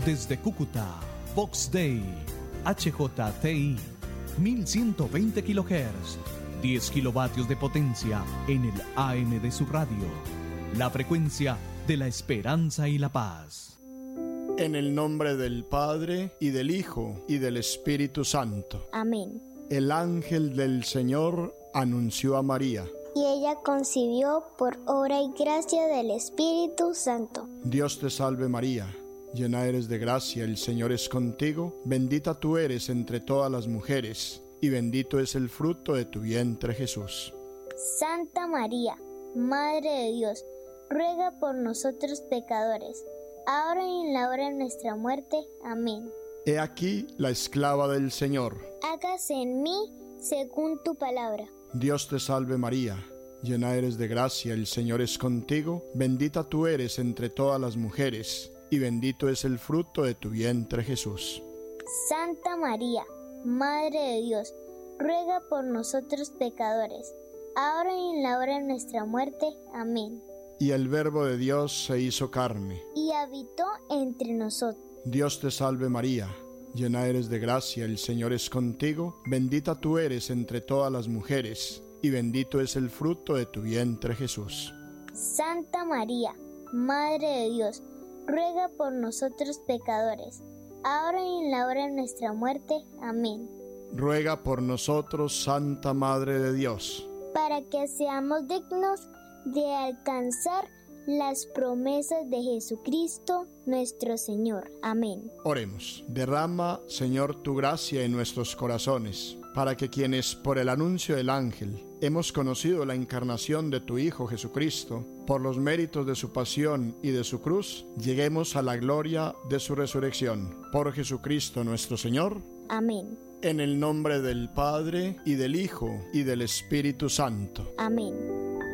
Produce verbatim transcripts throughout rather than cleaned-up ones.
Desde Cúcuta, Vox Day, H J T I, mil ciento veinte kilohertz, diez kilovatios de potencia en el A M de su radio. La frecuencia de la esperanza y la paz. En el nombre del Padre, y del Hijo, y del Espíritu Santo. Amén. El ángel del Señor anunció a María. Y ella concibió por obra y gracia del Espíritu Santo. Dios te salve María, llena eres de gracia, el Señor es contigo, bendita tú eres entre todas las mujeres, y bendito es el fruto de tu vientre Jesús. Santa María, Madre de Dios, ruega por nosotros pecadores, ahora y en la hora de nuestra muerte. Amén. He aquí la esclava del Señor. Hágase en mí según tu palabra. Dios te salve María, llena eres de gracia, el Señor es contigo, bendita tú eres entre todas las mujeres, y bendito es el fruto de tu vientre Jesús. Santa María, Madre de Dios, ruega por nosotros pecadores, ahora y en la hora de nuestra muerte. Amén. Y el Verbo de Dios se hizo carne, y habitó entre nosotros. Dios te salve María, llena eres de gracia, el Señor es contigo, bendita tú eres entre todas las mujeres, y bendito es el fruto de tu vientre Jesús. Santa María, Madre de Dios, ruega por nosotros pecadores, ahora y en la hora de nuestra muerte. Amén. Ruega por nosotros, Santa Madre de Dios, para que seamos dignos de alcanzar las promesas de Jesucristo nuestro Señor. Amén. Oremos. Derrama, Señor, tu gracia en nuestros corazones, para que quienes por el anuncio del ángel hemos conocido la encarnación de tu Hijo Jesucristo, por los méritos de su pasión y de su cruz, lleguemos a la gloria de su resurrección. Por Jesucristo nuestro Señor. Amén. En el nombre del Padre, y del Hijo, y del Espíritu Santo. Amén.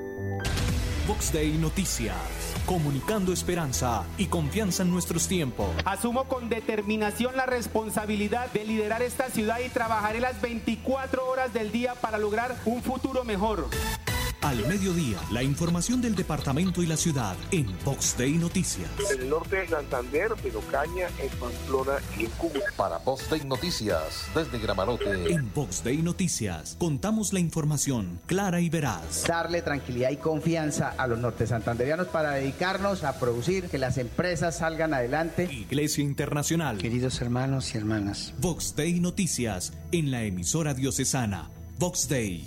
Vox Day Noticias, comunicando esperanza y confianza en nuestros tiempos. Asumo con determinación la responsabilidad de liderar esta ciudad y trabajaré las veinticuatro horas del día para lograr un futuro mejor. Al mediodía, la información del departamento y la ciudad en Vox Day Noticias. En el norte de Santander, en Ocaña, en Pamplona y en Cúcuta. Para Vox Day Noticias, desde Gramarote. En Vox Day Noticias, contamos la información clara y veraz. Darle tranquilidad y confianza a los norte santanderianos para dedicarnos a producir, que las empresas salgan adelante. Iglesia Internacional. Queridos hermanos y hermanas. Vox Day Noticias, en la emisora diocesana. Vox Day.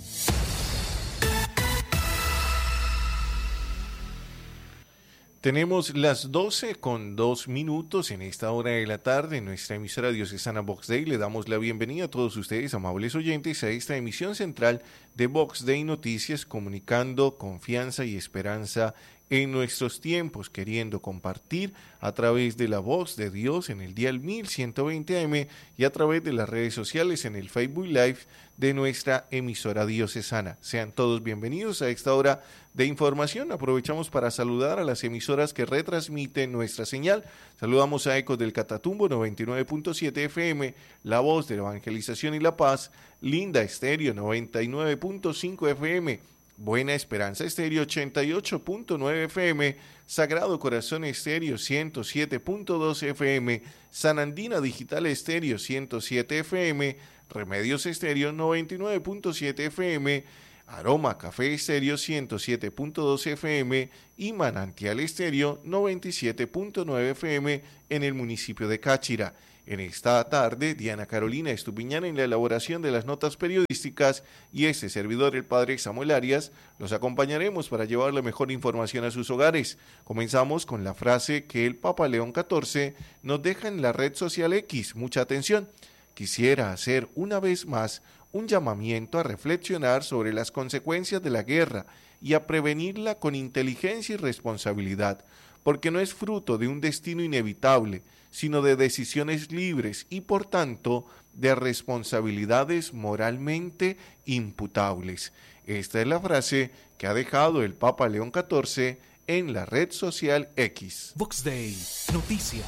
Tenemos las doce con dos minutos en esta hora de la tarde en nuestra emisora diocesana Vox Day. Le damos la bienvenida a todos ustedes, amables oyentes, a esta emisión central de Vox Day Noticias, comunicando confianza y esperanza en nuestros tiempos, queriendo compartir a través de la voz de Dios en el dial mil ciento veinte A M y a través de las redes sociales en el Facebook Live de nuestra emisora diocesana. Sean todos bienvenidos a esta hora de información. Aprovechamos para saludar a las emisoras que retransmiten nuestra señal. Saludamos a Ecos del Catatumbo noventa y nueve punto siete F M, La Voz de la Evangelización y la Paz, Linda Estéreo noventa y nueve punto cinco F M, Buena Esperanza Estéreo ochenta y ocho punto nueve F M, Sagrado Corazón Estéreo ciento siete punto dos F M, San Andina Digital Estéreo ciento siete F M, Remedios Estéreo noventa y nueve punto siete F M, Aroma Café Estéreo ciento siete punto dos F M y Manantial Estéreo noventa y siete punto nueve F M en el municipio de Cáchira. En esta tarde, Diana Carolina Estupiñán en la elaboración de las notas periodísticas y este servidor, el Padre Samuel Arias, los acompañaremos para llevar la mejor información a sus hogares. Comenzamos con la frase que el Papa León catorce nos deja en la red social X. Mucha atención. Quisiera hacer una vez más un llamamiento a reflexionar sobre las consecuencias de la guerra y a prevenirla con inteligencia y responsabilidad, porque no es fruto de un destino inevitable, sino de decisiones libres y, por tanto, de responsabilidades moralmente imputables. Esta es la frase que ha dejado el Papa León catorce en la red social X. Vox Day, noticias.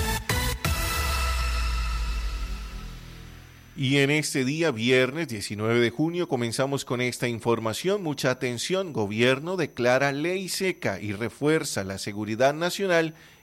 Y en este día, viernes diecinueve de junio, comenzamos con esta información. Mucha atención, gobierno declara ley seca y refuerza la seguridad nacional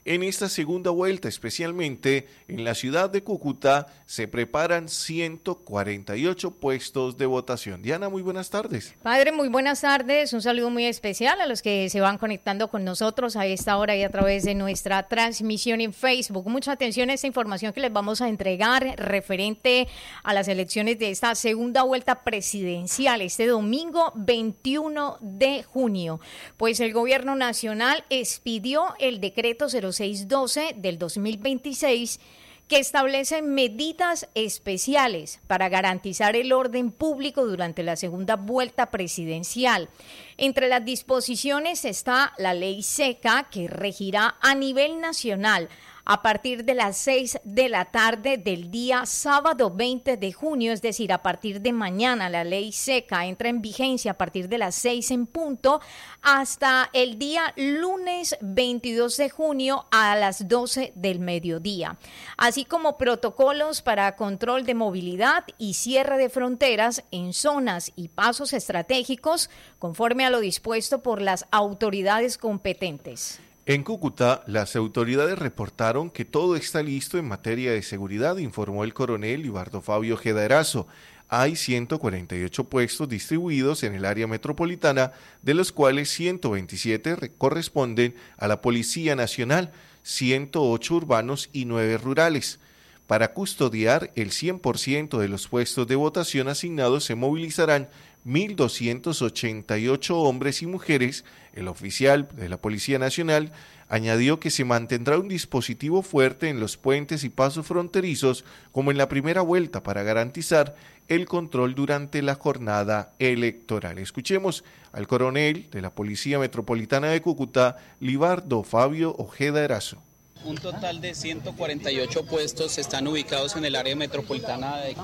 En esta segunda vuelta, especialmente en la ciudad de Cúcuta, se preparan ciento cuarenta y ocho puestos de votación. Diana, muy buenas tardes. Padre, muy buenas tardes. Un saludo muy especial a los que se van conectando con nosotros a esta hora y a través de nuestra transmisión en Facebook. Mucha atención a esta información que les vamos a entregar referente a las elecciones de esta segunda vuelta presidencial este domingo veintiuno de junio. Pues el gobierno nacional expidió el decreto cero seis doce del dos mil veintiséis que establece medidas especiales para garantizar el orden público durante la segunda vuelta presidencial. Entre las disposiciones está la ley seca que regirá a nivel nacional a partir de las seis de la tarde del día sábado veinte de junio, es decir, a partir de mañana. La ley seca entra en vigencia a partir de las seis en punto hasta el día lunes veintidós de junio a las doce del mediodía, así como protocolos para control de movilidad y cierre de fronteras en zonas y pasos estratégicos conforme a lo dispuesto por las autoridades competentes. En Cúcuta, las autoridades reportaron que todo está listo en materia de seguridad, informó el coronel Libardo Fabio Ojeda Erazo. Hay ciento cuarenta y ocho puestos distribuidos en el área metropolitana, de los cuales ciento veintisiete corresponden a la Policía Nacional, ciento ocho urbanos y nueve rurales. Para custodiar el cien por ciento de los puestos de votación asignados se movilizarán mil doscientos ochenta y ocho hombres y mujeres. El oficial de la Policía Nacional añadió que se mantendrá un dispositivo fuerte en los puentes y pasos fronterizos como en la primera vuelta para garantizar el control durante la jornada electoral. Escuchemos al coronel de la Policía Metropolitana de Cúcuta, Libardo Fabio Ojeda Erazo. Un total de ciento cuarenta y ocho puestos están ubicados en el área metropolitana de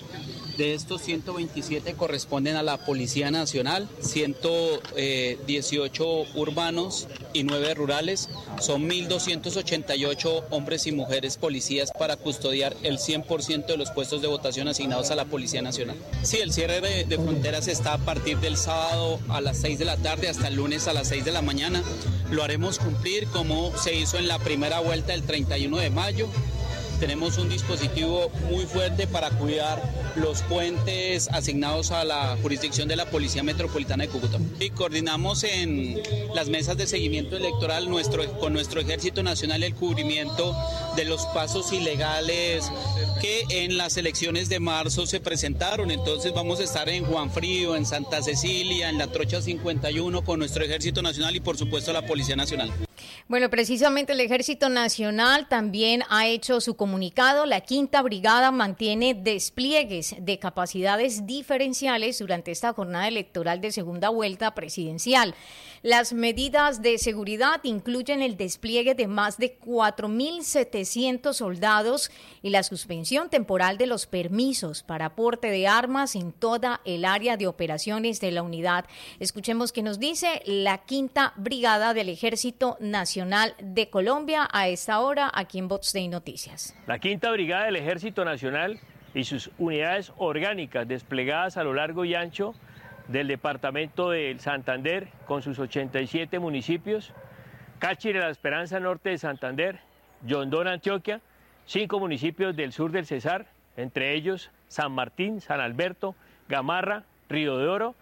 De estos, ciento veintisiete corresponden a la Policía Nacional, ciento dieciocho urbanos y nueve rurales. Son mil doscientos ochenta y ocho hombres y mujeres policías para custodiar el cien por ciento de los puestos de votación asignados a la Policía Nacional. Sí, el cierre de, de fronteras está a partir del sábado a las seis de la tarde hasta el lunes a las seis de la mañana. Lo haremos cumplir como se hizo en la primera vuelta el treinta y uno de mayo. Tenemos un dispositivo muy fuerte para cuidar los puentes asignados a la jurisdicción de la Policía Metropolitana de Cúcuta. Y coordinamos en las mesas de seguimiento electoral nuestro, con nuestro Ejército Nacional el cubrimiento de los pasos ilegales que en las elecciones de marzo se presentaron. Entonces vamos a estar en Juan Frío, en Santa Cecilia, en la Trocha cincuenta y uno con nuestro Ejército Nacional y por supuesto la Policía Nacional. Bueno, precisamente el Ejército Nacional también ha hecho su comunicado. La Quinta Brigada mantiene despliegues de capacidades diferenciales durante esta jornada electoral de segunda vuelta presidencial. Las medidas de seguridad incluyen el despliegue de más de cuatro mil setecientos soldados y la suspensión temporal de los permisos para aporte de armas en toda el área de operaciones de la unidad. Escuchemos qué nos dice la Quinta Brigada del Ejército Nacional de Colombia a esta hora aquí en Vox Day Noticias. La Quinta Brigada del Ejército Nacional y sus unidades orgánicas desplegadas a lo largo y ancho del departamento de Santander con sus ochenta y siete municipios, Cáchira, La Esperanza Norte de Santander, Yondón, Antioquia, cinco municipios del sur del Cesar, entre ellos San Martín, San Alberto, Gamarra, Río de Oro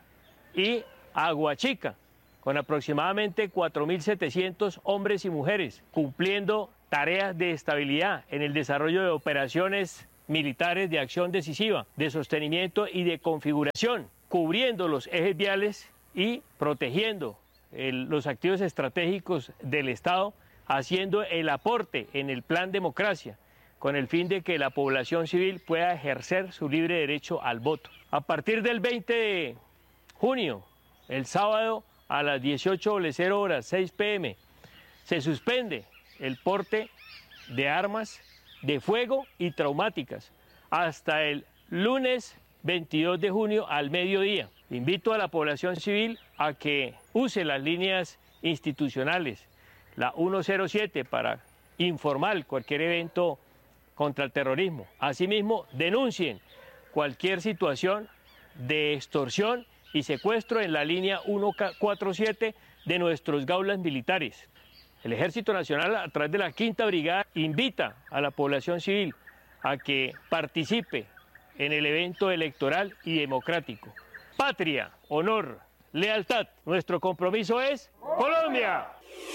y Aguachica, con aproximadamente cuatro mil setecientos hombres y mujeres, cumpliendo tareas de estabilidad en el desarrollo de operaciones militares de acción decisiva, de sostenimiento y de configuración, cubriendo los ejes viales y protegiendo el, los activos estratégicos del Estado, haciendo el aporte en el plan democracia, con el fin de que la población civil pueda ejercer su libre derecho al voto. A partir del veinte de junio, el sábado a las dieciocho horas, seis pe eme, se suspende el porte de armas de fuego y traumáticas hasta el lunes veintidós de junio al mediodía. Invito a la población civil a que use las líneas institucionales, la ciento siete para informar cualquier evento contra el terrorismo. Asimismo, denuncien cualquier situación de extorsión y secuestro en la línea ciento cuarenta y siete de nuestros gaulas militares. El Ejército Nacional, a través de la Quinta Brigada, invita a la población civil a que participe en el evento electoral y democrático. Patria, honor, lealtad. Nuestro compromiso es Colombia.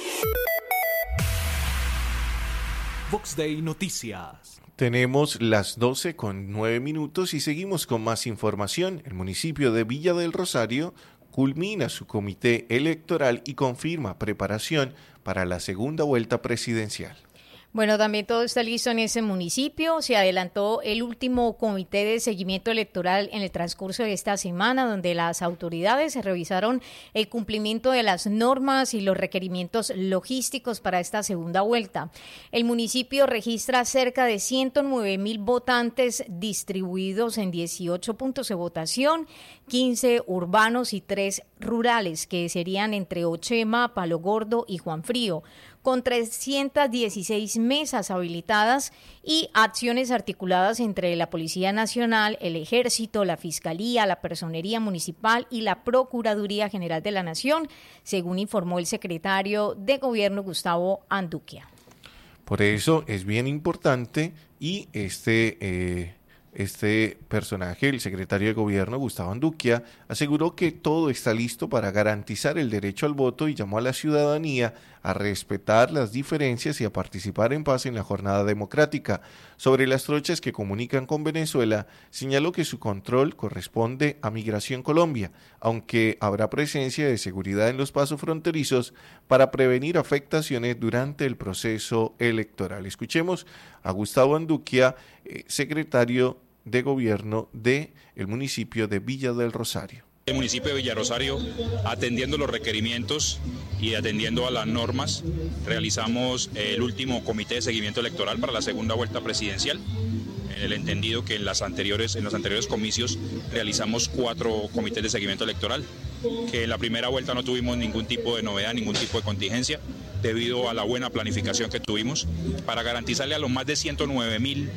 Vox Day Noticias. Tenemos las doce con nueve minutos y seguimos con más información. El municipio de Villa del Rosario culmina su comité electoral y confirma preparación para la segunda vuelta presidencial. Bueno, también todo está listo en ese municipio. Se adelantó el último comité de seguimiento electoral en el transcurso de esta semana, donde las autoridades revisaron el cumplimiento de las normas y los requerimientos logísticos para esta segunda vuelta. El municipio registra cerca de ciento nueve mil votantes distribuidos en dieciocho puntos de votación, quince urbanos y tres rurales, que serían entre Ochema, Palo Gordo y Juan Frío, con trescientas dieciséis mesas habilitadas y acciones articuladas entre la Policía Nacional, el Ejército, la Fiscalía, la Personería Municipal y la Procuraduría General de la Nación, según informó el secretario de Gobierno Gustavo Anduquia. Por eso es bien importante y este... Eh... Este personaje, el secretario de Gobierno, Gustavo Anduquia, aseguró que todo está listo para garantizar el derecho al voto y llamó a la ciudadanía a respetar las diferencias y a participar en paz en la jornada democrática. Sobre las trochas que comunican con Venezuela, señaló que su control corresponde a Migración Colombia, aunque habrá presencia de seguridad en los pasos fronterizos para prevenir afectaciones durante el proceso electoral. Escuchemos a Gustavo Anduquia, eh, secretario de Gobierno del municipio de Villa del Rosario. El municipio de Villa Rosario, atendiendo los requerimientos y atendiendo a las normas, realizamos el último comité de seguimiento electoral para la segunda vuelta presidencial. En el entendido que en, las anteriores, en los anteriores comicios realizamos cuatro comités de seguimiento electoral, que en la primera vuelta no tuvimos ningún tipo de novedad, ningún tipo de contingencia, debido a la buena planificación que tuvimos para garantizarle a los más de ciento nueve mil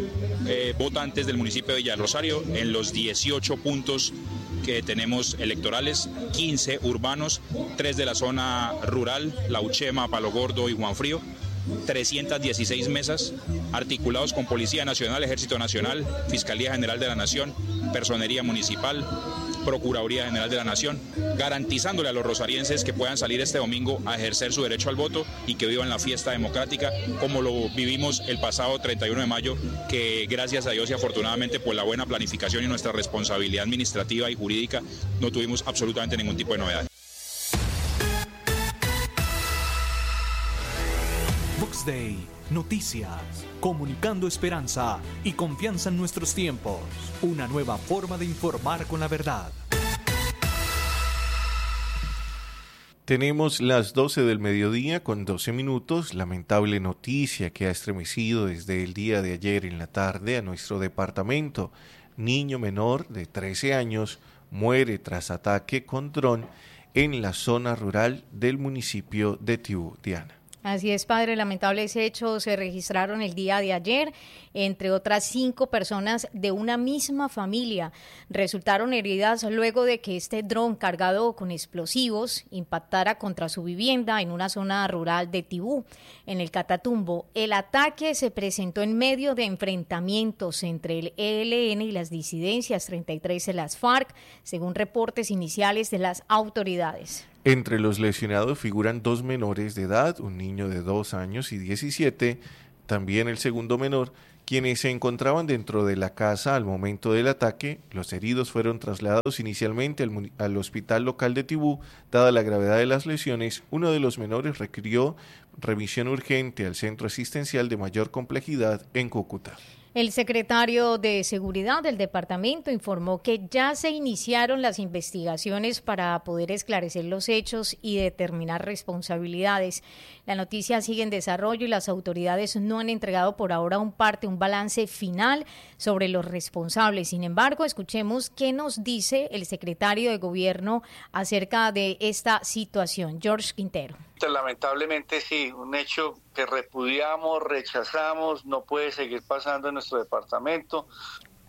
eh, votantes del municipio de Villa Rosario en los dieciocho puntos que tenemos electorales, quince urbanos, tres de la zona rural, La Uchema, Palo Gordo y Juan Frío, trescientas dieciséis mesas articulados con Policía Nacional, Ejército Nacional, Fiscalía General de la Nación, Personería Municipal, Procuraduría General de la Nación, garantizándole a los rosarienses que puedan salir este domingo a ejercer su derecho al voto y que vivan la fiesta democrática como lo vivimos el pasado treinta y uno de mayo, que gracias a Dios y afortunadamente por la buena planificación y nuestra responsabilidad administrativa y jurídica no tuvimos absolutamente ningún tipo de novedad. Vox Day, noticias, comunicando esperanza y confianza en nuestros tiempos. Una nueva forma de informar con la verdad. Tenemos las doce del mediodía con doce minutos. Lamentable noticia que ha estremecido desde el día de ayer en la tarde a nuestro departamento. Niño menor de trece años muere tras ataque con dron en la zona rural del municipio de Tibú, Diana. Así es, padre. Lamentables hechos se registraron el día de ayer. Entre otras cinco personas de una misma familia resultaron heridas luego de que este dron cargado con explosivos impactara contra su vivienda en una zona rural de Tibú, en el Catatumbo. El ataque se presentó en medio de enfrentamientos entre el E L N y las disidencias treinta y tres de las FARC, según reportes iniciales de las autoridades. Entre los lesionados figuran dos menores de edad, un niño de dos años y diecisiete, también el segundo menor, quienes se encontraban dentro de la casa al momento del ataque. Los heridos fueron trasladados inicialmente al, al hospital local de Tibú. Dada la gravedad de las lesiones, uno de los menores requirió revisión urgente al centro asistencial de mayor complejidad en Cúcuta. El secretario de Seguridad del departamento informó que ya se iniciaron las investigaciones para poder esclarecer los hechos y determinar responsabilidades. La noticia sigue en desarrollo y las autoridades no han entregado por ahora un parte, un balance final sobre los responsables. Sin embargo, escuchemos qué nos dice el secretario de Gobierno acerca de esta situación. George Quintero. Lamentablemente sí, un hecho que repudiamos, rechazamos, no puede seguir pasando en nuestro departamento.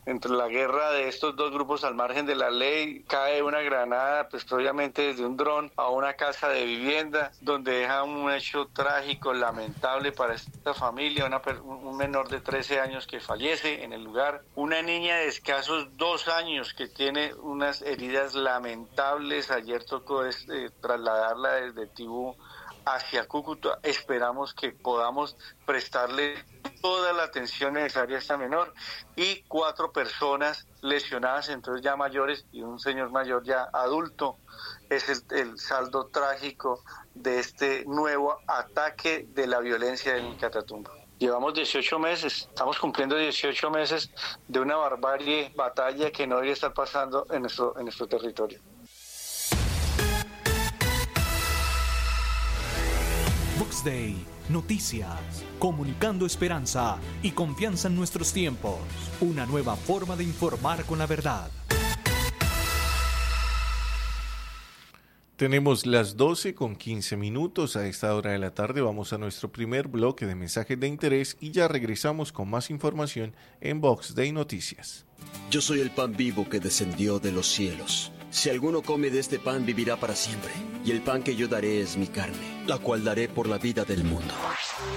entre la guerra de estos dos grupos al margen de la ley, cae una granada, pues obviamente desde un dron a una casa de vivienda, donde deja un hecho trágico, lamentable para esta familia, una, un menor de trece años que fallece en el lugar, una niña de escasos dos años que tiene unas heridas lamentables. Ayer tocó este, trasladarla desde Tibú hacia Cúcuta. Esperamos que podamos prestarle toda la atención necesaria a esta menor, y cuatro personas lesionadas, entonces ya mayores, y un señor mayor ya adulto. Es el, el saldo trágico de este nuevo ataque de la violencia en Catatumbo. Llevamos dieciocho meses, estamos cumpliendo dieciocho meses de una barbarie, batalla que no debería estar pasando en nuestro, en nuestro territorio. Vox Day, noticias, comunicando esperanza y confianza en nuestros tiempos. Una nueva forma de informar con la verdad. Tenemos las doce con quince minutos. A esta hora de la tarde vamos a nuestro primer bloque de mensajes de interés y ya regresamos con más información en Vox Day Noticias. Yo soy el pan vivo que descendió de los cielos. Si alguno come de este pan, vivirá para siempre. Y el pan que yo daré es mi carne, la cual daré por la vida del mundo.